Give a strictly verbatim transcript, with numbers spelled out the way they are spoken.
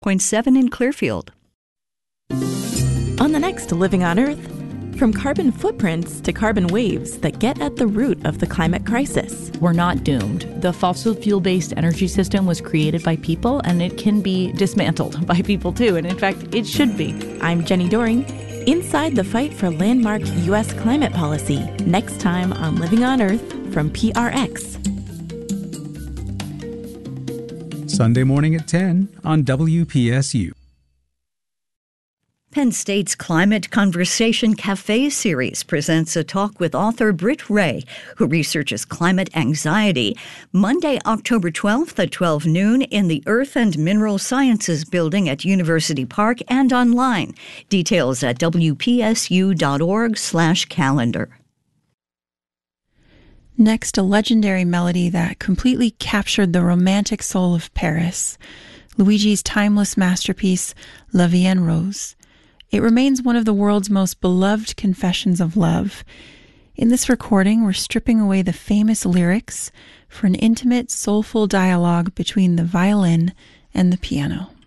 point seven in Clearfield. On the next Living on Earth, from carbon footprints to carbon waves that get at the root of the climate crisis. We're not doomed. The fossil fuel-based energy system was created by people, and it can be dismantled by people too. And in fact, it should be. I'm Jenny Doring, inside the fight for landmark U S climate policy. Next time on Living on Earth from P R X. Sunday morning at ten on W P S U. Penn State's Climate Conversation Cafe series presents a talk with author Britt Ray, who researches climate anxiety, Monday, October twelfth at twelve noon in the Earth and Mineral Sciences Building at University Park and online. Details at W P S U dot org slash calendar. Next, a legendary melody that completely captured the romantic soul of Paris, Luigi's timeless masterpiece, La Vie en Rose. It remains one of the world's most beloved confessions of love. In this recording, we're stripping away the famous lyrics for an intimate, soulful dialogue between the violin and the piano.